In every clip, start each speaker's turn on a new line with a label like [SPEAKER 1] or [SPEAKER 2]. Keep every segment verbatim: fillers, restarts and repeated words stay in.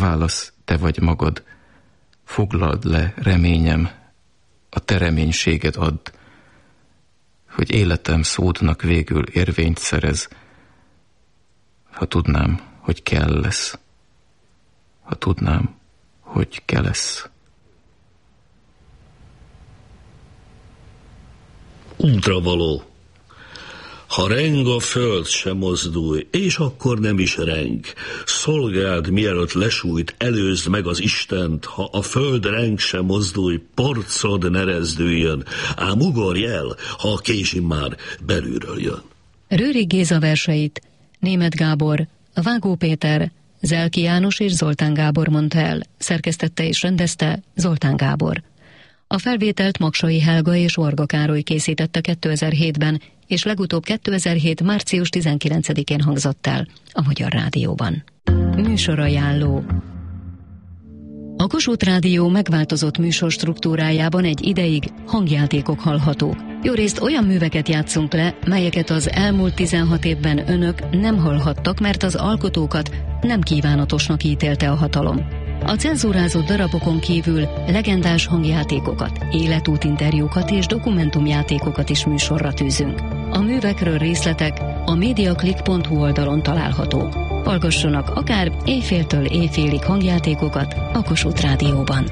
[SPEAKER 1] válasz te vagy magad. Foglald le, reményem, a te reménységed add, hogy életem szódnak végül érvényt szerez, ha tudnám, hogy kell lesz, ha tudnám, hogy kell lesz.
[SPEAKER 2] Útravaló. Ha reng a föld, se mozdulj, és akkor nem is reng. Szolgáld, mielőtt lesújt, előzd meg az Istent, ha a föld reng, se mozdulj, porcod ne rezdüljön, ám ugorj el, ha a késing már belülről jön.
[SPEAKER 3] Rőrig Géza verseit Németh Gábor, Vágó Péter, Zelki János és Zoltán Gábor mondta el, szerkesztette és rendezte Zoltán Gábor. A felvételt Magsai Helga és Varga Károly készítette kétezer-hétben, és legutóbb kétezer-hét. március tizenkilencedikén hangzott el a Magyar Rádióban. Műsorajánló. A Kossuth Rádió megváltozott műsor struktúrájában egy ideig hangjátékok hallhatók. Jórészt olyan műveket játszunk le, melyeket az elmúlt tizenhat évben önök nem hallhattak, mert az alkotókat nem kívánatosnak ítélte a hatalom. A cenzúrázott darabokon kívül legendás hangjátékokat, életútinterjúkat és dokumentumjátékokat is műsorra tűzünk. A művekről részletek a mediaclick pont hu oldalon találhatók. Hallgassanak akár éjféltől éjfélig hangjátékokat a Kossuth Rádióban.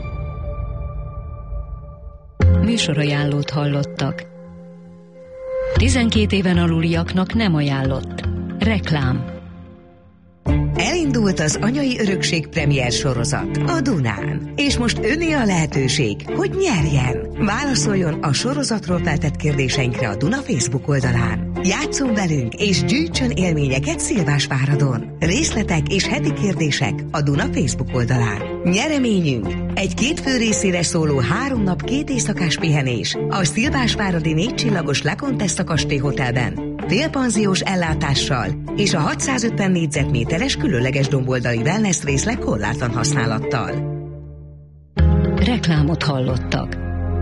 [SPEAKER 3] Műsorajánlót hallottak. tizenkét éven aluliaknak nem ajánlott. Reklám.
[SPEAKER 4] Elindult az Anyai Örökség premier sorozat a Dunán. És most öné a lehetőség, hogy nyerjen. Válaszoljon a sorozatról feltett kérdéseinkre a Duna Facebook oldalán. Játsszon velünk és gyűjtsön élményeket Szilvásváradon. Részletek és heti kérdések a Duna Facebook oldalán. Nyereményünk egy két fő részére szóló három nap két éjszakás pihenés a Szilvásváradi négy csillagos Le Contessa kastély hotelben. Félpanziós ellátással és a hatszázötven négyzetméteres különleges domboldali wellness részleg korlátlan használattal.
[SPEAKER 3] Reklámot hallottak.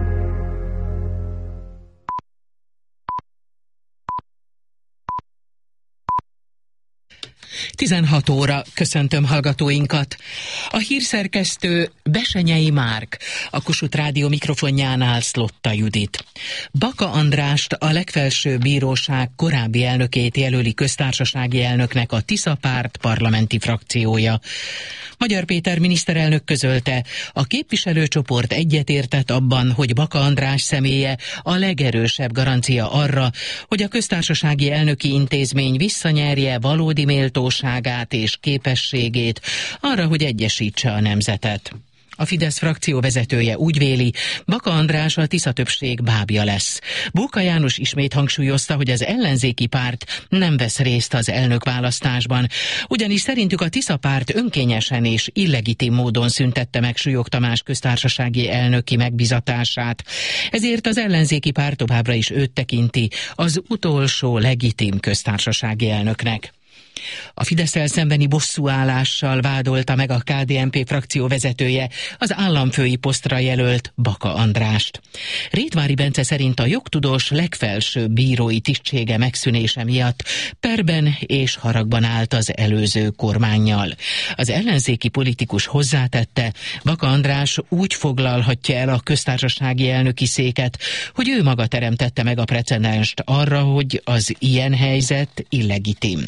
[SPEAKER 5] tizenhat óra, köszöntöm hallgatóinkat. A hírszerkesztő Besenyei Márk, a Kossuth Rádió mikrofonjánál Szlotta Judit. Baka Andrást, a legfelsőbb bíróság korábbi elnökét jelöli köztársasági elnöknek a Tisza Párt parlamenti frakciója. Magyar Péter miniszterelnök közölte, a képviselőcsoport egyetértett abban, hogy Baka András személye a legerősebb garancia arra, hogy a köztársasági elnöki intézmény visszanyerje valódi méltóságát és képességét arra, hogy egyesítse a nemzetet. A Fidesz frakció vezetője úgy véli, Baka András a Tisza többség bábja lesz. Bóka János ismét hangsúlyozta, hogy az ellenzéki párt nem vesz részt az elnökválasztásban, ugyanis szerintük a Tisza párt önkényesen és illegitim módon szüntette meg Súlyog Tamás köztársasági elnöki megbizatását. Ezért az ellenzéki párt továbbra is őt tekinti az utolsó legitim köztársasági elnöknek. A Fidesszel szembeni bosszúállással vádolta meg a ká dé en pé frakció vezetője az államfői posztra jelölt Baka Andrást. Rétvári Bence szerint a jogtudós legfelsőbb bírói tisztsége megszűnése miatt perben és haragban állt az előző kormánnyal. Az ellenzéki politikus hozzátette, Baka András úgy foglalhatja el a köztársasági elnöki széket, hogy ő maga teremtette meg a precedenst arra, hogy az ilyen helyzet illegitim.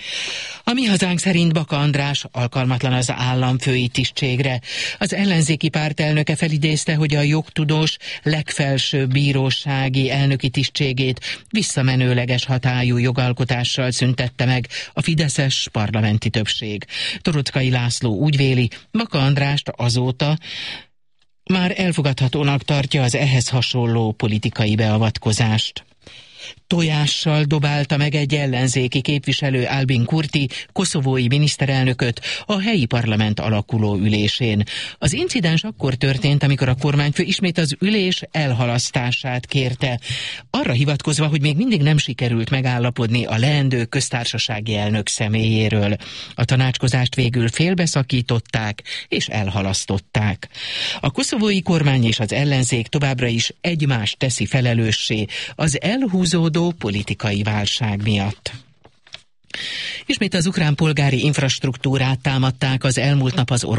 [SPEAKER 5] A Mi Hazánk szerint Baka András alkalmatlan az államfői tisztségre. Az ellenzéki párt elnöke felidézte, hogy a jogtudós legfelsőbb bírósági elnöki tisztségét visszamenőleges hatályú jogalkotással szüntette meg a fideszes parlamenti többség. Toroczkai László úgy véli, Baka Andrást azóta már elfogadhatónak tartja az ehhez hasonló politikai beavatkozást. Tojással dobálta meg egy ellenzéki képviselő Albin Kurti koszovói miniszterelnököt a helyi parlament alakuló ülésén. Az incidens akkor történt, amikor a kormányfő ismét az ülés elhalasztását kérte, arra hivatkozva, hogy még mindig nem sikerült megállapodni a leendő köztársasági elnök személyéről. A tanácskozást végül félbeszakították és elhalasztották. A koszovói kormány és az ellenzék továbbra is egymást teszi felelőssé az elhúzódó politikai válság miatt. Ismét az ukrán polgári infrastruktúrát támadták az elmúlt nap az orosz